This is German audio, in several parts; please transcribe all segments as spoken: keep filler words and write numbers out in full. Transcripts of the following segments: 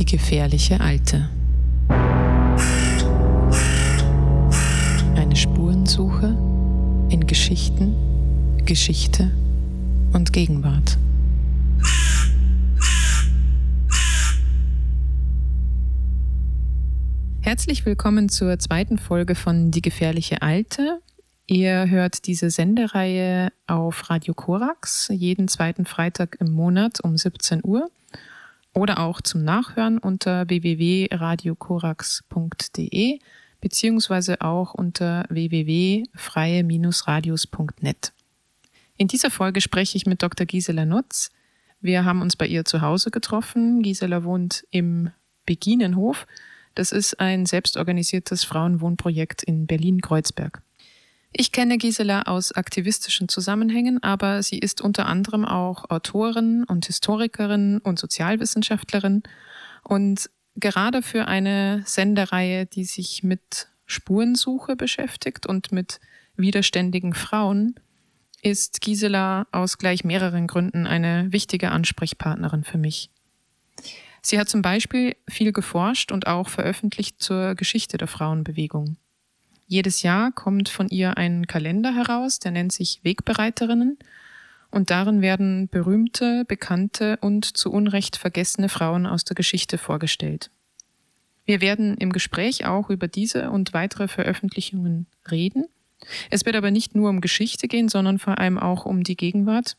Die gefährliche Alte. Eine Spurensuche in Geschichten, Geschichte und Gegenwart. Herzlich willkommen zur zweiten Folge von Die gefährliche Alte. Ihr hört diese Sendereihe auf Radio Korax jeden zweiten Freitag im Monat um siebzehn Uhr oder auch zum Nachhören unter w w w punkt radio korax punkt d e beziehungsweise auch unter w w w punkt freie radios punkt net. In dieser Folge spreche ich mit Doktor Gisela Nutz. Wir haben uns bei ihr zu Hause getroffen. Gisela wohnt im Beginenhof. Das ist ein selbstorganisiertes Frauenwohnprojekt in Berlin-Kreuzberg. Ich kenne Gisela aus aktivistischen Zusammenhängen, aber sie ist unter anderem auch Autorin und Historikerin und Sozialwissenschaftlerin. Und gerade für eine Sendereihe, die sich mit Spurensuche beschäftigt und mit widerständigen Frauen, ist Gisela aus gleich mehreren Gründen eine wichtige Ansprechpartnerin für mich. Sie hat zum Beispiel viel geforscht und auch veröffentlicht zur Geschichte der Frauenbewegung. Jedes Jahr kommt von ihr ein Kalender heraus, der nennt sich Wegbereiterinnen, und darin werden berühmte, bekannte und zu Unrecht vergessene Frauen aus der Geschichte vorgestellt. Wir werden im Gespräch auch über diese und weitere Veröffentlichungen reden. Es wird aber nicht nur um Geschichte gehen, sondern vor allem auch um die Gegenwart.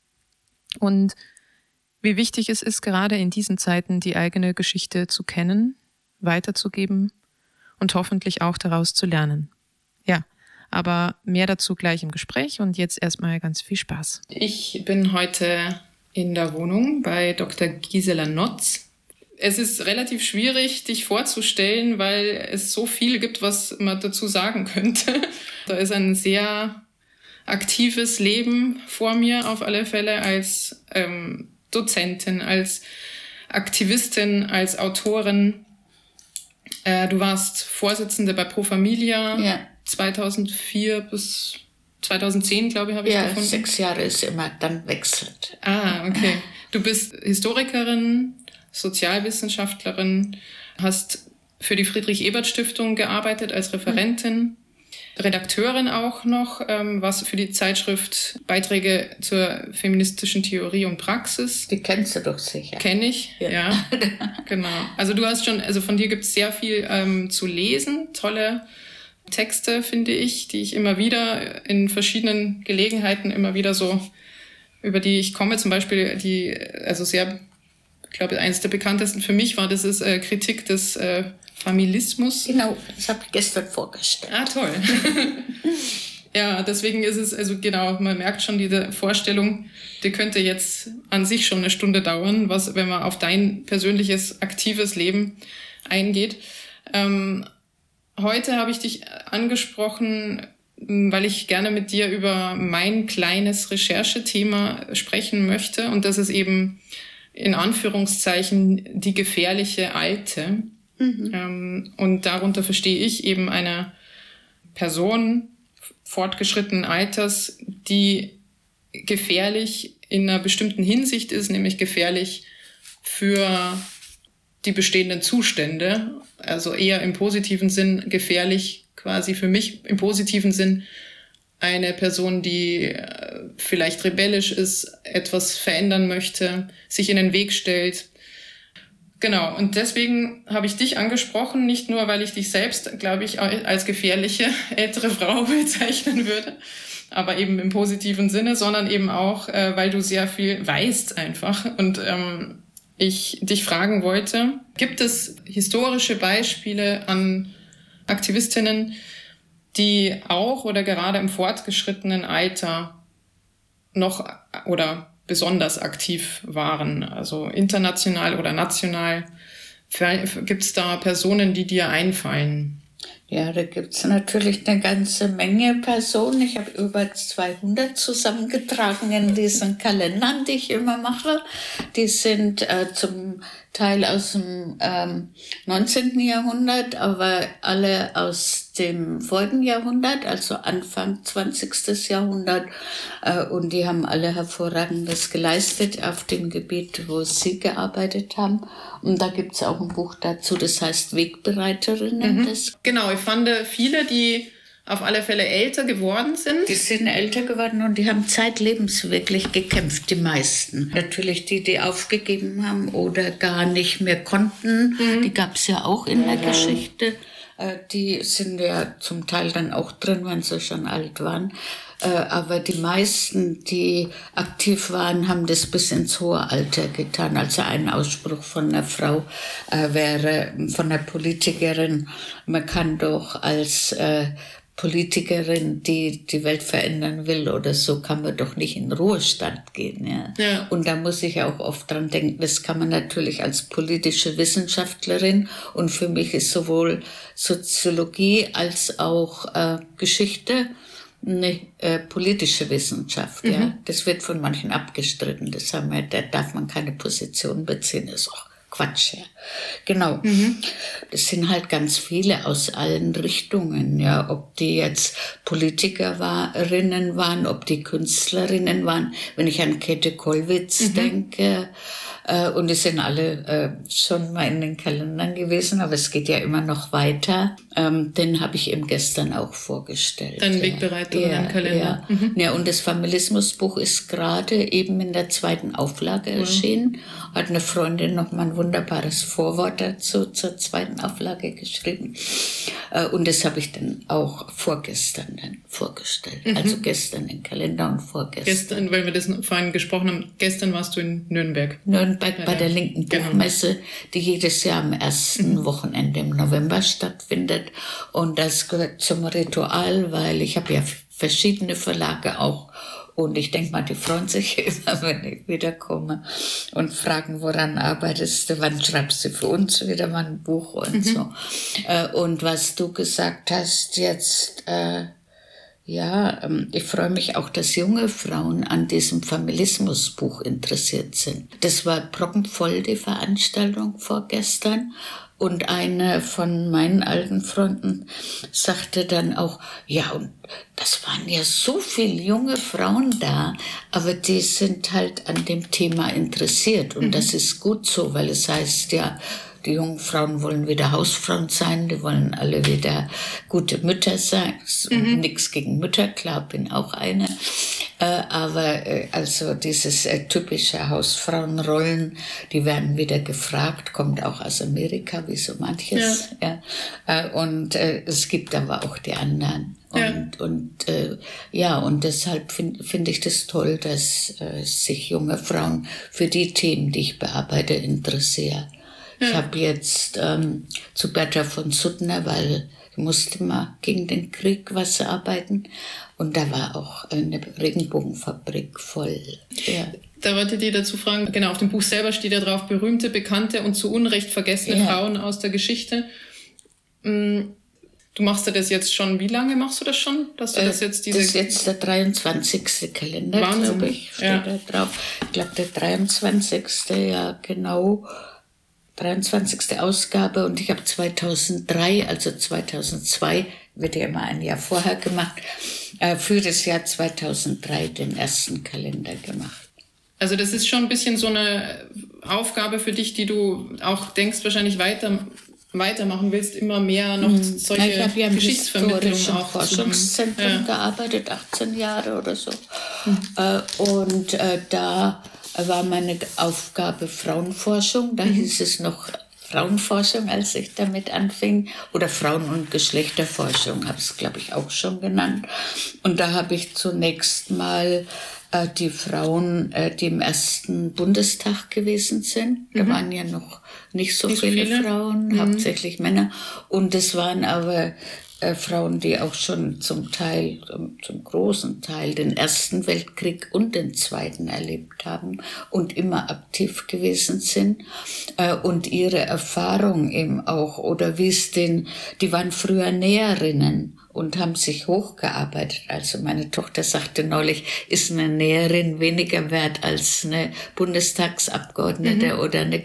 Und wie wichtig es ist, gerade in diesen Zeiten die eigene Geschichte zu kennen, weiterzugeben und hoffentlich auch daraus zu lernen. Ja, aber mehr dazu gleich im Gespräch und jetzt erstmal ganz viel Spaß. Ich bin heute in der Wohnung bei Doktor Gisela Nutz. Es ist relativ schwierig, dich vorzustellen, weil es so viel gibt, was man dazu sagen könnte. Da ist ein sehr aktives Leben vor mir auf alle Fälle als ähm, Dozentin, als Aktivistin, als Autorin. Äh, du warst Vorsitzende bei Pro Familia, ja. zweitausendvier bis zweitausendzehn, glaube ich, habe ich ja, gefunden. Ja, sechs Jahre ist immer, dann wechselt. Ah, okay. Du bist Historikerin, Sozialwissenschaftlerin, hast für die Friedrich-Ebert-Stiftung gearbeitet als Referentin. Mhm. Redakteurin auch noch, ähm, was für die Zeitschrift Beiträge zur feministischen Theorie und Praxis. Die kennst du doch sicher. Kenn ich, ja. ja. Genau. Also du hast schon, also von dir gibt es sehr viel ähm, zu lesen, tolle Texte, finde ich, die ich immer wieder in verschiedenen Gelegenheiten immer wieder so, über die ich komme, zum Beispiel die, also sehr, ich glaube, eines der bekanntesten für mich war, das ist äh, Kritik des äh, Familismus. Genau, das habe ich gestern vorgestellt. Ah, toll. Ja, deswegen ist es, also genau, man merkt schon, diese Vorstellung, die könnte jetzt an sich schon eine Stunde dauern, was, wenn man auf dein persönliches, aktives Leben eingeht. Ähm, heute habe ich dich angesprochen, weil ich gerne mit dir über mein kleines Recherchethema sprechen möchte. Und das ist eben in Anführungszeichen die gefährliche Alte. Mhm. Ähm, und darunter verstehe ich eben eine Person fortgeschrittenen Alters, die gefährlich in einer bestimmten Hinsicht ist, nämlich gefährlich für die bestehenden Zustände, also eher im positiven Sinn gefährlich quasi für mich im positiven Sinn eine Person, die vielleicht rebellisch ist, etwas verändern möchte, sich in den Weg stellt. Genau, und deswegen habe ich dich angesprochen, nicht nur, weil ich dich selbst, glaube ich, als gefährliche ältere Frau bezeichnen würde, aber eben im positiven Sinne, sondern eben auch, äh, weil du sehr viel weißt einfach. Und ähm, ich dich fragen wollte, gibt es historische Beispiele an Aktivistinnen, die auch oder gerade im fortgeschrittenen Alter noch oder besonders aktiv waren, also international oder national? Gibt es da Personen, die dir einfallen? Ja, da gibt es natürlich eine ganze Menge Personen. Ich habe über zweihundert zusammengetragen in diesen Kalendern, die ich immer mache. Die sind äh, zum Teil aus dem ähm, neunzehnten. Jahrhundert, aber alle aus dem vorigen Jahrhundert, also Anfang zwanzigsten. Jahrhundert. Äh, und die haben alle Hervorragendes geleistet auf dem Gebiet, wo sie gearbeitet haben. Und da gibt es auch ein Buch dazu, das heißt Wegbereiterinnen. Mhm. Das Genau, ich fand viele, die auf alle Fälle älter geworden sind. Die sind älter geworden und die haben zeitlebens wirklich gekämpft, die meisten. Natürlich die, die aufgegeben haben oder gar nicht mehr konnten, mhm. die gab es ja auch in der mhm. Geschichte. Die sind ja zum Teil dann auch drin, wenn sie schon alt waren. Aber die meisten, die aktiv waren, haben das bis ins hohe Alter getan. Also ein Ausspruch von einer Frau äh, wäre, von einer Politikerin, man kann doch als äh, Politikerin, die die Welt verändern will oder so, kann man doch nicht in Ruhestand gehen. Ja. Ja. Und da muss ich auch oft dran denken, das kann man natürlich als politische Wissenschaftlerin, und für mich ist sowohl Soziologie als auch äh, Geschichte eine äh, politische Wissenschaft. Mhm. Ja. Das wird von manchen abgestritten. Das haben wir, da darf man keine Position beziehen. Das ist auch Quatsch, ja. Genau. Mhm. Das sind halt ganz viele aus allen Richtungen, ja. Ob die jetzt Politikerinnen waren, ob die Künstlerinnen waren. Wenn ich an Käthe Kollwitz mhm. denke, äh, und die sind alle äh, schon mal in den Kalendern gewesen, aber es geht ja immer noch weiter. Ähm, den habe ich eben gestern auch vorgestellt. Dein Wegbereiterinnenkalender. Ja, ja. Mhm. Ja, und das Familismusbuch ist gerade eben in der zweiten Auflage mhm. erschienen. Hat eine Freundin noch mal ein wunderbares Vorwort dazu, zur zweiten Auflage geschrieben. Und das habe ich dann auch vorgestern dann vorgestellt. Mhm. Also gestern im Kalender und vorgestern. Gestern, weil wir das vorhin gesprochen haben, gestern warst du in Nürnberg. Nürnberg ja, bei der linken genau. Buchmesse, die jedes Jahr am ersten mhm. Wochenende im November stattfindet. Und das gehört zum Ritual, weil ich habe ja verschiedene Verlage auch. Und ich denke mal, die freuen sich immer, wenn ich wiederkomme und fragen, woran arbeitest du, wann schreibst du für uns wieder mal ein Buch und mhm. so. Und was du gesagt hast jetzt, äh, ja, ich freue mich auch, dass junge Frauen an diesem Familismusbuch interessiert sind. Das war proppenvoll, die Veranstaltung vorgestern. Und eine von meinen alten Freunden sagte dann auch, ja, und das waren ja so viele junge Frauen da, aber die sind halt an dem Thema interessiert. Und mhm. das ist gut so, weil es heißt ja, die jungen Frauen wollen wieder Hausfrauen sein, die wollen alle wieder gute Mütter sein. Mhm. Nichts gegen Mütter, klar, bin auch eine. Äh, aber äh, also dieses äh, typische Hausfrauenrollen, die werden wieder gefragt, kommt auch aus Amerika, wie so manches. Ja. Ja. Äh, und äh, es gibt aber auch die anderen. Und, ja. und äh, ja, und deshalb finde find ich das toll, dass äh, sich junge Frauen für die Themen, die ich bearbeite, interessieren. Ja. Ich habe jetzt ähm, zu Bertha von Suttner, weil ich musste mal gegen den Krieg was arbeiten. Und da war auch eine Regenbogenfabrik voll. Ja. Da wollte ich dir dazu fragen, genau, auf dem Buch selber steht ja drauf, berühmte, bekannte und zu Unrecht vergessene ja. Frauen aus der Geschichte. Du machst ja das jetzt schon, wie lange machst du das schon? Dass du äh, das jetzt diese das ist jetzt der dreiundzwanzigste Kalender, glaube ich, steht ja. da drauf. Ich glaube, der dreiundzwanzigste, ja genau, dreiundzwanzigste Ausgabe, und ich habe zweitausenddrei, also zweitausendzwei, wird ja immer ein Jahr vorher gemacht, äh, für das Jahr zweitausenddrei den ersten Kalender gemacht. Also das ist schon ein bisschen so eine Aufgabe für dich, die du auch denkst, wahrscheinlich weiter weitermachen willst, immer mehr noch hm. solche ich habe ja im Geschichtsvermittlung auch Forschungszentrum ja. gearbeitet, achtzehn Jahre oder so. Hm. Äh, und äh, da war meine Aufgabe Frauenforschung. Da mhm. hieß es noch Frauenforschung, als ich damit anfing. Oder Frauen- und Geschlechterforschung, habe ich es, glaube ich, auch schon genannt. Und da habe ich zunächst mal äh, die Frauen, äh, die im ersten Bundestag gewesen sind. Da mhm. waren ja noch nicht so nicht viele, viele Frauen, mhm. hauptsächlich Männer. Und es waren aber äh, Frauen, die auch schon zum Teil, zum, zum großen Teil den Ersten Weltkrieg und den Zweiten erlebt haben und immer aktiv gewesen sind äh, und ihre Erfahrung eben auch, oder wie es den, die waren früher Näherinnen und haben sich hochgearbeitet. Also meine Tochter sagte neulich, ist eine Näherin weniger wert als eine Bundestagsabgeordnete mhm. oder eine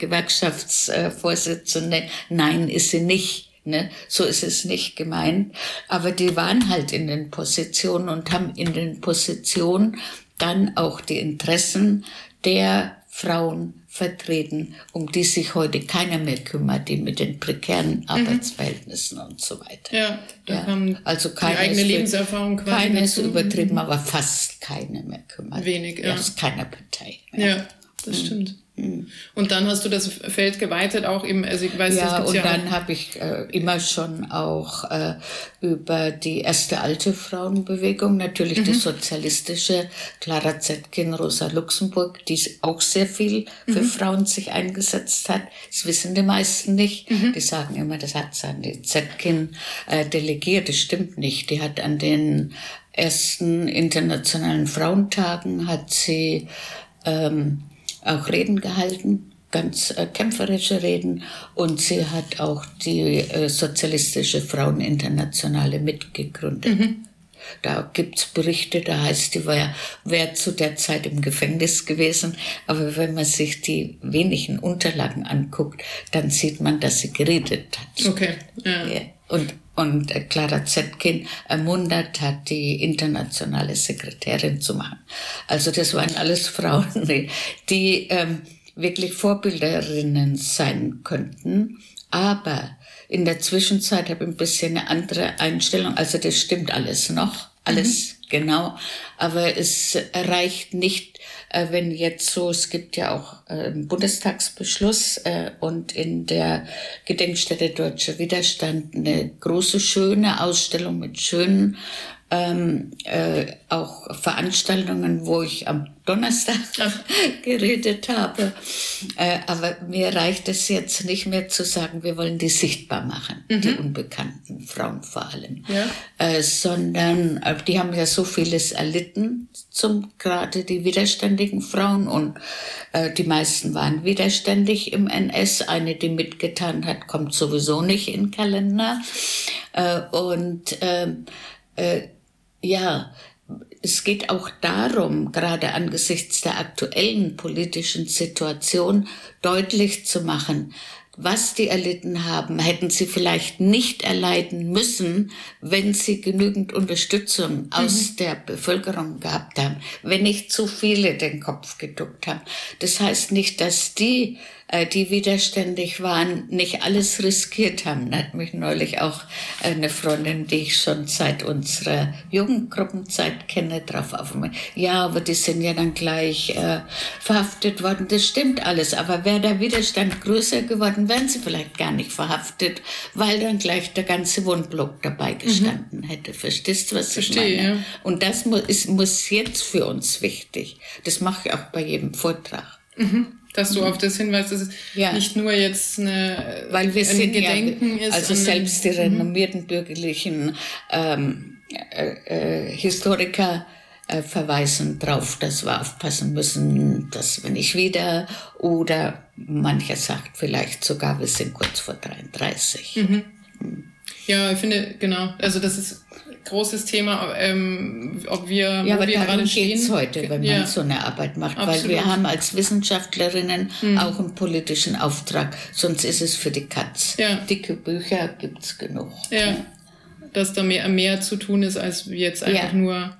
Gewerkschaftsvorsitzende? Nein, ist sie nicht. Ne? So ist es nicht gemeint. Aber die waren halt in den Positionen und haben in den Positionen dann auch die Interessen der Frauen vertreten, um die sich heute keiner mehr kümmert, die mit den prekären Arbeitsverhältnissen mhm. und so weiter. Ja, da ja. kam Also die eigene Lebenserfahrung quasi keine ist dazu. übertrieben, aber fast keine mehr kümmert. Wenig, ja. Aus keiner Partei mehr. Ja, das mhm. stimmt. Und dann hast du das Feld geweitet auch eben, also ich weiß, ja, das gibt's und ja dann habe ich äh, immer schon auch äh, über die erste alte Frauenbewegung, natürlich mhm. die sozialistische, Clara Zetkin, Rosa Luxemburg, die auch sehr viel für mhm. Frauen sich eingesetzt hat. Das wissen die meisten nicht. Mhm. Die sagen immer, das hat Sandy Zetkin äh, delegiert. Das stimmt nicht. Die hat an den ersten internationalen Frauentagen hat sie ähm, auch Reden gehalten, ganz äh, kämpferische Reden, und sie hat auch die äh, sozialistische Fraueninternationale mitgegründet. Mhm. Da gibt's Berichte, da heißt, die war, wäre zu der Zeit im Gefängnis gewesen, aber wenn man sich die wenigen Unterlagen anguckt, dann sieht man, dass sie geredet hat. Okay, ja. Ja. Und Und Clara Zetkin ermuntert hat, die internationale Sekretärin zu machen. Also das waren alles Frauen, die, die ähm, wirklich Vorbilderinnen sein könnten. Aber in der Zwischenzeit habe ich ein bisschen eine andere Einstellung. Also das stimmt alles noch, alles mhm. genau. Aber es reicht nicht, äh, wenn jetzt so, es gibt ja auch äh, einen Bundestagsbeschluss äh, und in der Gedenkstätte Deutscher Widerstand eine große, schöne Ausstellung mit schönen ähm, äh, auch Veranstaltungen, wo ich am Donnerstag geredet habe. Äh, aber mir reicht es jetzt nicht mehr zu sagen, wir wollen die sichtbar machen, mhm. die unbekannten Frauen vor allem. Ja. Äh, sondern äh, die haben ja so vieles erlitten, zum gerade die widerständigen Frauen, und äh, die meisten waren widerständig im N S. Eine, die mitgetan hat, kommt sowieso nicht in den Kalender. Äh, und äh, äh, ja, es geht auch darum, gerade angesichts der aktuellen politischen Situation deutlich zu machen, was die erlitten haben, hätten sie vielleicht nicht erleiden müssen, wenn sie genügend Unterstützung mhm. aus der Bevölkerung gehabt haben, wenn nicht zu viele den Kopf geduckt haben. Das heißt nicht, dass die, die widerständig waren, nicht alles riskiert haben. Da hat mich neulich auch eine Freundin, die ich schon seit unserer Jugendgruppenzeit kenne, drauf aufmerksam. Ja, aber die sind ja dann gleich äh, verhaftet worden. Das stimmt alles. Aber wäre der Widerstand größer geworden, wären sie vielleicht gar nicht verhaftet, weil dann gleich der ganze Wohnblock dabei gestanden mhm. hätte. Verstehst du, was Verstehe, ich meine? Ja. Und das muss, ist, muss jetzt für uns wichtig. Das mache ich auch bei jedem Vortrag. Mhm. Dass du auf das hinweist, dass es ja. nicht nur jetzt eine, Weil wir ein sind Gedenken ja, ist. Also selbst die renommierten bürgerlichen ähm, äh, äh, Historiker äh, verweisen darauf, dass wir aufpassen müssen, dass wir nicht wieder, oder mancher sagt vielleicht sogar, wir sind kurz vor dreiunddreißig. Mhm. Mhm. Ja, ich finde, genau, also das ist ein großes Thema, ähm, ob wir, ja, wo aber wir gerade stehen. Geht's heute, wenn ja. man so eine Arbeit macht, Absolut. Weil wir haben als Wissenschaftlerinnen mhm. auch einen politischen Auftrag, sonst ist es für die Katz. Ja. Dicke Bücher gibt's genug. Ja, ja. Dass da mehr, mehr zu tun ist, als wir jetzt einfach ja. nur,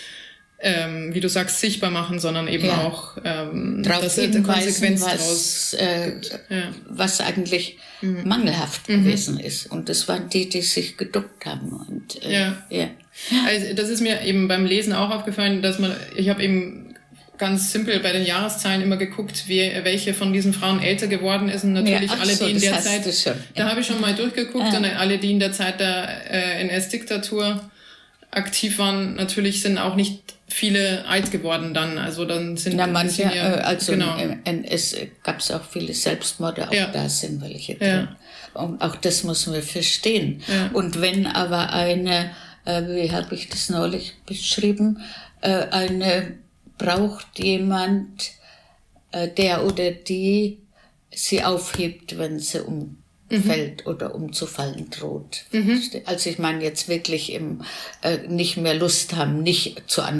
ähm, wie du sagst, sichtbar machen, sondern eben ja. auch, ähm, dass eine Konsequenz daraus äh, ja. was eigentlich mhm. mangelhaft mhm. gewesen ist. Und das waren die, die sich geduckt haben. Und, äh, ja. ja. Also das ist mir eben beim Lesen auch aufgefallen, dass man, ich habe eben ganz simpel bei den Jahreszahlen immer geguckt, wie, welche von diesen Frauen älter geworden ist. Und natürlich ja, alle, die so, in der Zeit, da ja. habe ich schon mal durchgeguckt, ah. und alle, die in der Zeit der äh, N S-Diktatur aktiv waren, natürlich sind auch nicht viele alt geworden dann. Also dann sind, Na, manche, sind ja, also genau. im N S gab es auch viele Selbstmorde, auch ja. da sind welche drin. Ja. Und auch das muss man verstehen. Ja. Und wenn aber eine, äh, wie habe ich das neulich beschrieben, äh, eine braucht jemand, äh, der oder die sie aufhebt, wenn sie umfällt mhm. oder umzufallen droht. Mhm. Also ich meine jetzt wirklich im, äh, nicht mehr Lust haben, nicht zu